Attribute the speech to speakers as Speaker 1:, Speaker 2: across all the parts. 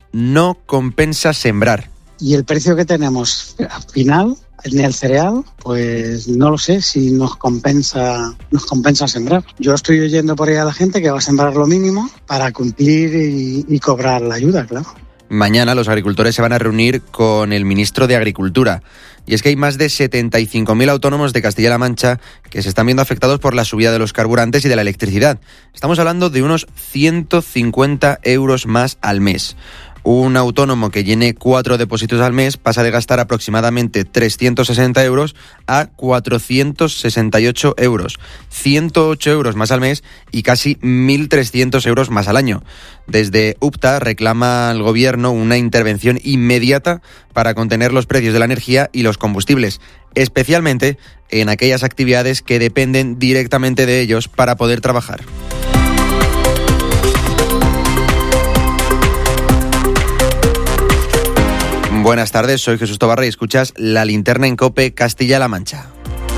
Speaker 1: no compensa sembrar.
Speaker 2: Y el precio que tenemos al final en el cereal, pues no lo sé si nos compensa sembrar. Yo estoy oyendo por ahí a la gente que va a sembrar lo mínimo para cumplir y cobrar la ayuda, claro.
Speaker 1: Mañana los agricultores se van a reunir con el ministro de Agricultura. Y es que hay más de 75.000 autónomos de Castilla-La Mancha que se están viendo afectados por la subida de los carburantes y de la electricidad. Estamos hablando de unos 150 euros más al mes. Un autónomo que llene 4 depósitos al mes pasa de gastar aproximadamente 360 euros a 468 euros. 108 euros más al mes y casi 1.300 euros más al año. Desde UPTA reclama al gobierno una intervención inmediata para contener los precios de la energía y los combustibles, especialmente en aquellas actividades que dependen directamente de ellos para poder trabajar. Buenas tardes, soy Jesús Tobarra y escuchas La Linterna en COPE Castilla-La Mancha.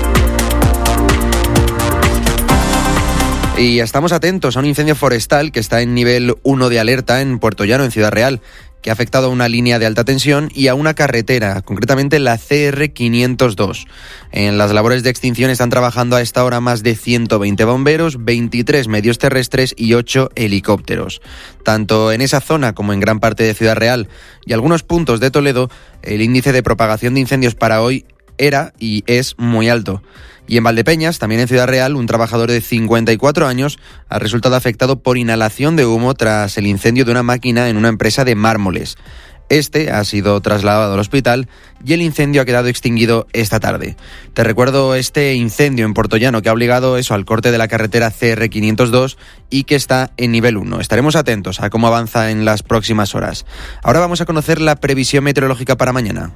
Speaker 1: Y estamos atentos a un incendio forestal que está en nivel 1 de alerta en Puertollano, en Ciudad Real, que ha afectado a una línea de alta tensión y a una carretera, concretamente la CR502. En las labores de extinción están trabajando a esta hora más de 120 bomberos, 23 medios terrestres y 8 helicópteros. Tanto en esa zona como en gran parte de Ciudad Real y algunos puntos de Toledo, el índice de propagación de incendios para hoy era y es muy alto. Y en Valdepeñas, también en Ciudad Real, un trabajador de 54 años ha resultado afectado por inhalación de humo tras el incendio de una máquina en una empresa de mármoles. Este ha sido trasladado al hospital y el incendio ha quedado extinguido esta tarde. Te recuerdo este incendio en Puertollano que ha obligado al corte de la carretera CR502 y que está en nivel 1. Estaremos atentos a cómo avanza en las próximas horas. Ahora vamos a conocer la previsión meteorológica para mañana.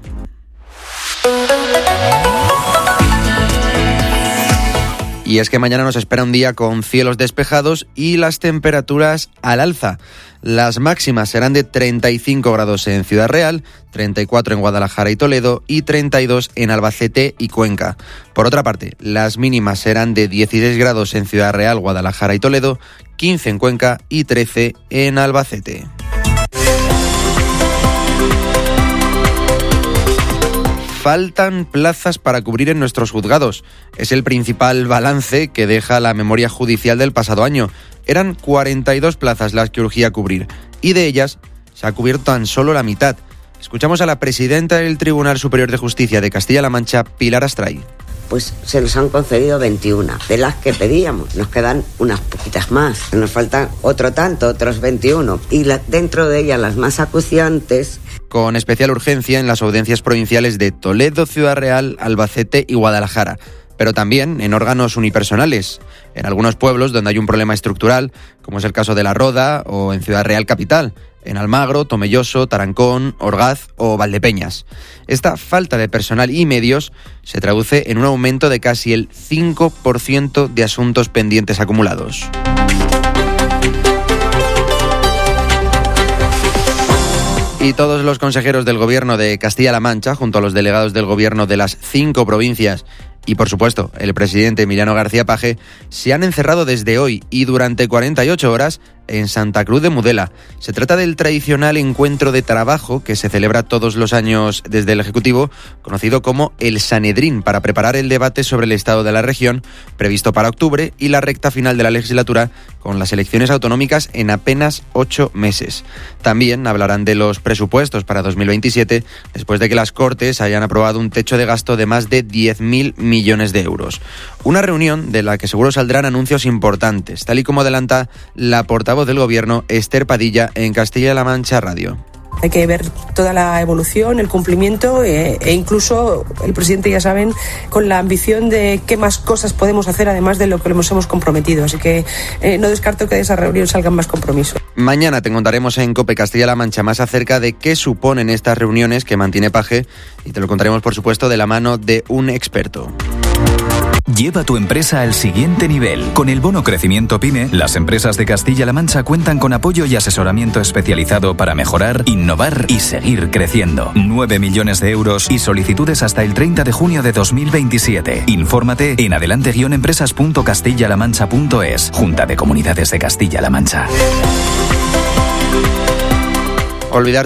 Speaker 1: Y es que mañana nos espera un día con cielos despejados y las temperaturas al alza. Las máximas serán de 35 grados en Ciudad Real, 34 en Guadalajara y Toledo y 32 en Albacete y Cuenca. Por otra parte, las mínimas serán de 16 grados en Ciudad Real, Guadalajara y Toledo, 15 en Cuenca y 13 en Albacete. Faltan plazas para cubrir en nuestros juzgados. Es el principal balance que deja la memoria judicial del pasado año. Eran 42 plazas las que urgía cubrir y de ellas se ha cubierto tan solo la mitad. Escuchamos a la presidenta del Tribunal Superior de Justicia de Castilla-La Mancha, Pilar Astray.
Speaker 3: Pues se nos han concedido 21, de las que pedíamos. Nos quedan unas poquitas más. Nos faltan otro tanto, otros 21. Y dentro de ellas las más acuciantes.
Speaker 1: Con especial urgencia en las audiencias provinciales de Toledo, Ciudad Real, Albacete y Guadalajara. Pero también en órganos unipersonales, en algunos pueblos donde hay un problema estructural, como es el caso de La Roda o en Ciudad Real Capital, en Almagro, Tomelloso, Tarancón, Orgaz o Valdepeñas. Esta falta de personal y medios se traduce en un aumento de casi el 5% de asuntos pendientes acumulados. Y todos los consejeros del Gobierno de Castilla-La Mancha, junto a los delegados del Gobierno de las 5 provincias y, por supuesto, el presidente Emiliano García Paje, se han encerrado desde hoy y durante 48 horas en Santa Cruz de Mudela. Se trata del tradicional encuentro de trabajo que se celebra todos los años desde el Ejecutivo, conocido como el Sanedrín, para preparar el debate sobre el estado de la región, previsto para octubre, y la recta final de la legislatura, con las elecciones autonómicas en apenas 8 meses. También hablarán de los presupuestos para 2027, después de que las Cortes hayan aprobado un techo de gasto de más de 10.000 millones de euros. Una reunión de la que seguro saldrán anuncios importantes, tal y como adelanta la portavoz del Gobierno, Esther Padilla, en Castilla-La Mancha Radio.
Speaker 4: Hay que ver toda la evolución, el cumplimiento e incluso el presidente, ya saben, con la ambición de qué más cosas podemos hacer además de lo que nos hemos comprometido. Así que no descarto que de esa reunión salgan más compromisos.
Speaker 1: Mañana te contaremos en COPE Castilla-La Mancha más acerca de qué suponen estas reuniones que mantiene Paje y te lo contaremos, por supuesto, de la mano de un experto.
Speaker 5: Lleva tu empresa al siguiente nivel. Con el bono Crecimiento PYME, las empresas de Castilla-La Mancha cuentan con apoyo y asesoramiento especializado para mejorar, innovar y seguir creciendo. 9 millones de euros y solicitudes hasta el 30 de junio de 2027. Infórmate en adelante-empresas.castillalamancha.es. Junta de Comunidades de Castilla-La Mancha.
Speaker 1: Olvidar